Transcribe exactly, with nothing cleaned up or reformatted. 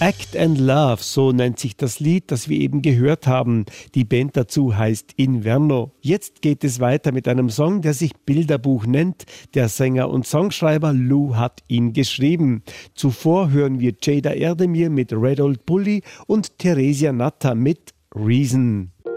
Act and Love, so nennt sich das Lied, das wir eben gehört haben. Die Band dazu heißt Inverno. Jetzt geht es weiter mit einem Song, der sich Bilderbuch nennt. Der Sänger und Songschreiber Lou hat ihn geschrieben. Zuvor hören wir Jada Erdemir mit Red Old Bully und Theresia Natta mit Reason.